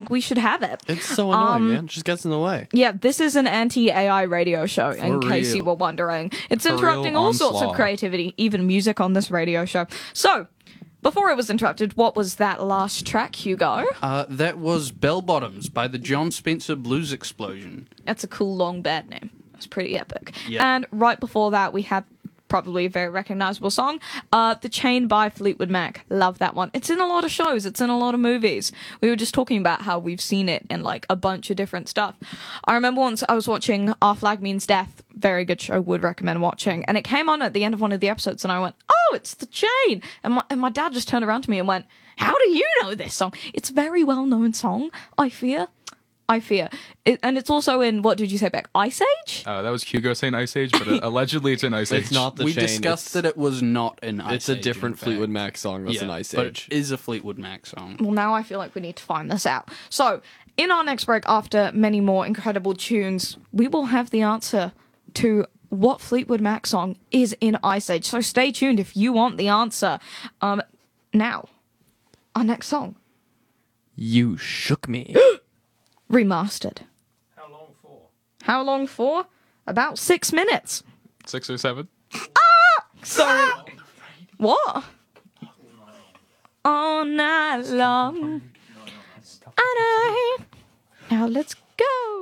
think we should have it. It's so annoying, man. It just gets in the way. Yeah, this is an anti-AI radio show, in case real. you were wondering. It's For interrupting real all sorts of onslaught. creativity, even music on this radio show. So, before it was interrupted, what was that last track, Hugo? That was Bell Bottoms by the John Spencer Blues Explosion. That's a cool long band name. That's pretty epic. Yeah. And right before that, we have probably a very recognizable song, The Chain by Fleetwood Mac. Love that one. It's in a lot of shows. It's in a lot of movies. We were just talking about how we've seen it in like a bunch of different stuff. I remember once I was watching Our Flag Means Death. Very good show. Would recommend watching. And it came on at the end of one of the episodes, and I went, "Oh, it's The Chain." And my dad just turned around to me and went, "How do you know this song? It's a very well known song. I fear." And it's also in, what did you say, Beck? Ice Age? That was Hugo saying Ice Age, but allegedly it's in Ice Age. It's not the We chain. discussed that it was not an Ice It's a Age, different in fact. Fleetwood Mac song that's Yeah, an Ice but Age. it is a Fleetwood Mac song. Well, now I feel like we need to find this out. So, in our next break, after many more incredible tunes, we will have the answer to what Fleetwood Mac song is in Ice Age. So stay tuned if you want the answer. Now, our next song, You shook me. Remastered. How long for? About 6 minutes. 6 or 7. Sorry. What? All night long. Now let's go.